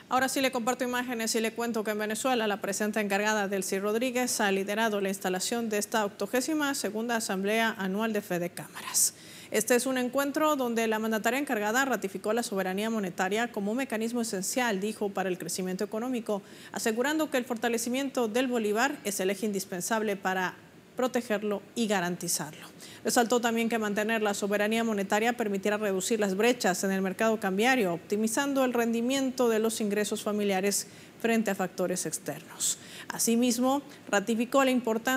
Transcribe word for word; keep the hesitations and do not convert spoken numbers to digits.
Ahora sí le comparto imágenes y le cuento que en Venezuela la presidenta encargada, Delcy Rodríguez, ha liderado la instalación de esta octogésima segunda Asamblea Anual de Fede Cámaras. Este es un encuentro donde la mandataria encargada ratificó la soberanía monetaria como un mecanismo esencial, dijo, para el crecimiento económico, asegurando que el fortalecimiento del bolívar es el eje indispensable para protegerlo y garantizarlo. Resaltó también que mantener la soberanía monetaria permitirá reducir las brechas en el mercado cambiario, optimizando el rendimiento de los ingresos familiares frente a factores externos. Asimismo, ratificó la importancia